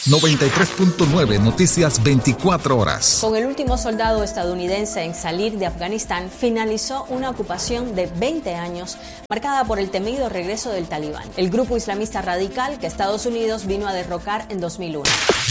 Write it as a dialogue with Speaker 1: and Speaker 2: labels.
Speaker 1: 93.9 Noticias 24 horas.
Speaker 2: Con el último soldado estadounidense en salir de Afganistán, finalizó una ocupación de 20 años, marcada por el temido regreso del Talibán, el grupo islamista radical que Estados Unidos vino a derrocar en 2001.